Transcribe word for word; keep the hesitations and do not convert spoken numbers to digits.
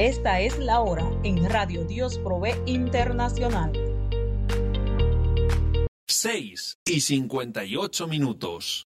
Esta es la hora en Radio Dios Provee Internacional. seis y cincuenta y ocho minutos.